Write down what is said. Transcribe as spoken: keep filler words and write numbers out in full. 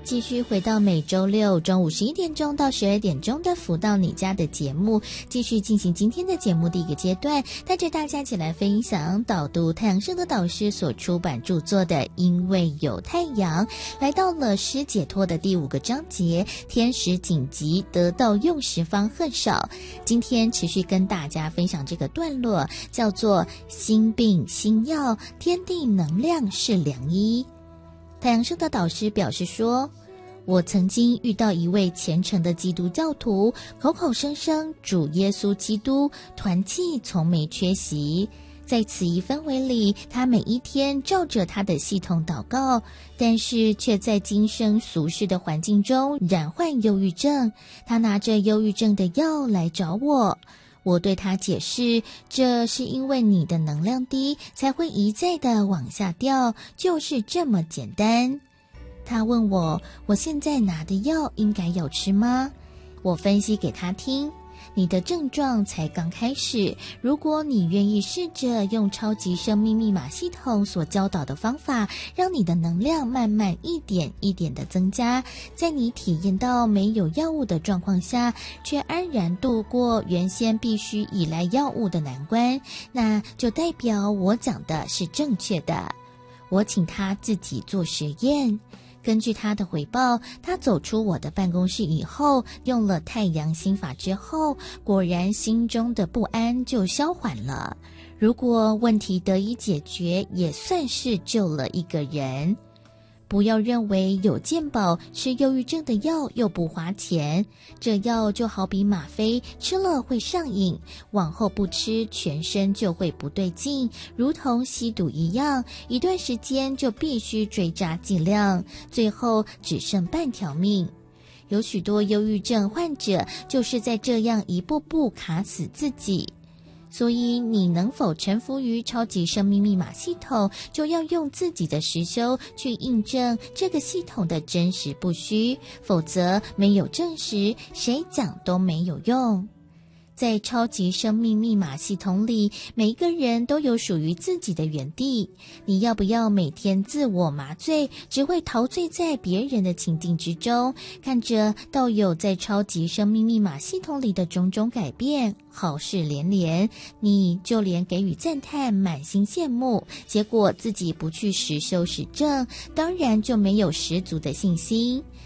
继续回到每周六中午十一点钟到十二点钟的福到你家的节目，继续进行今天的节目第一个阶段，带着大家一起来分享导读太阳圣的导师所出版著作的《因为有太阳》，来到了诗解脱的第五个章节，天时紧急，得到用时方恨少。今天持续跟大家分享这个段落，叫做心病心药，天地能量是良医。太阳圣的导师表示说，我曾经遇到一位虔诚的基督教徒，口口声声主耶稣基督，团契从没缺席。在此一氛围里，他每一天照着他的系统祷告，但是却在今生俗世的环境中染患忧郁症。他拿着忧郁症的药来找我，我对他解释，这是因为你的能量低，才会一再的往下掉，就是这么简单。他问我，我现在拿的药应该有吃吗？我分析给他听，你的症状才刚开始，如果你愿意试着用超级生命密码系统所教导的方法，让你的能量慢慢一点一点的增加，在你体验到没有药物的状况下，却安然度过原先必须依赖药物的难关，那就代表我讲的是正确的。我请他自己做实验。根据他的回报，他走出我的办公室以后，用了太阳心法之后，果然心中的不安就消缓了。如果问题得以解决，也算是救了一个人。不要认为有健保吃忧郁症的药又不花钱，这药就好比吗啡，吃了会上瘾，往后不吃全身就会不对劲，如同吸毒一样，一段时间就必须追加剂量，最后只剩半条命。有许多忧郁症患者就是在这样一步步卡死自己。所以你能否臣服于超级生命密码系统，就要用自己的实修去印证这个系统的真实不虚，否则没有证实，谁讲都没有用。在超级生命密码系统里，每一个人都有属于自己的原地。你要不要每天自我麻醉，只会陶醉在别人的情境之中，看着道友在超级生命密码系统里的种种改变，好事连连，你就连给予赞叹，满心羡慕，结果自己不去实修实证，当然就没有十足的信心。